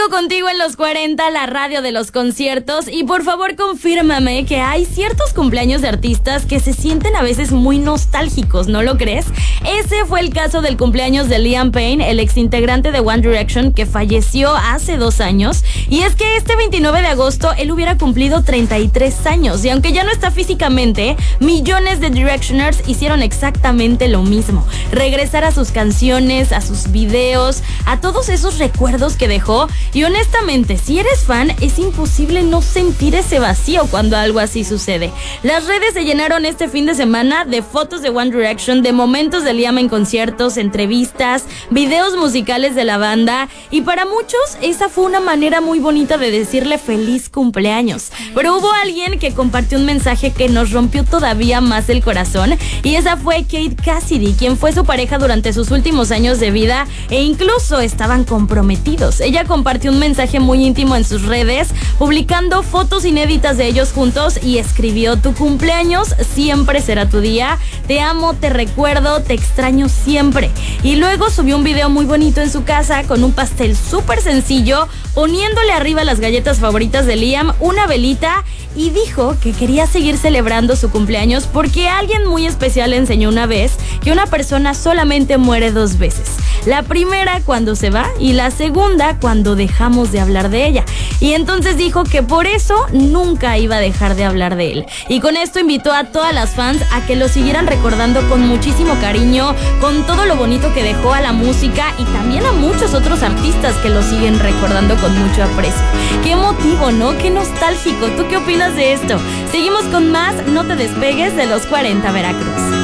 Sigo contigo en los 40, la radio de los conciertos, y por favor confírmame que hay ciertos cumpleaños de artistas que se sienten a veces muy nostálgicos, ¿no lo crees? Ese fue el caso del cumpleaños de Liam Payne, el exintegrante de One Direction que falleció hace 2 años, y es que este 29 de agosto él hubiera cumplido 33 años, y aunque ya no está físicamente, millones de Directioners hicieron exactamente lo mismo, regresar a sus canciones, a sus videos, a todos esos recuerdos que dejó. Y honestamente, si eres fan, es imposible no sentir ese vacío cuando algo así sucede. Las redes se llenaron este fin de semana de fotos de One Direction, de momentos de Liam en conciertos, entrevistas, videos musicales de la banda, y para muchos esa fue una manera muy bonita de decirle feliz cumpleaños. Pero hubo alguien que compartió un mensaje que nos rompió todavía más el corazón, y esa fue Kate Cassidy, quien fue su pareja durante sus últimos años de vida e incluso estaban comprometidos. Ella compartió un mensaje muy íntimo en sus redes, publicando fotos inéditas de ellos juntos, y escribió: tu cumpleaños siempre será tu día, te amo, te recuerdo, te extraño siempre. Y luego subió un video muy bonito en su casa con un pastel súper sencillo, poniéndole arriba las galletas favoritas de Liam, una velita, y dijo que quería seguir celebrando su cumpleaños porque alguien muy especial le enseñó una vez que una persona solamente muere 2 veces. La primera cuando se va y la segunda cuando dejamos de hablar de ella. Y entonces dijo que por eso nunca iba a dejar de hablar de él. Y con esto invitó a todas las fans a que lo siguieran recordando con muchísimo cariño, con todo lo bonito que dejó a la música, y también a muchos otros artistas que lo siguen recordando con mucho aprecio. Qué emotivo, ¿no? Qué nostálgico. ¿Tú qué opinas de esto? Seguimos con más. No te despegues de los 40 Veracruz.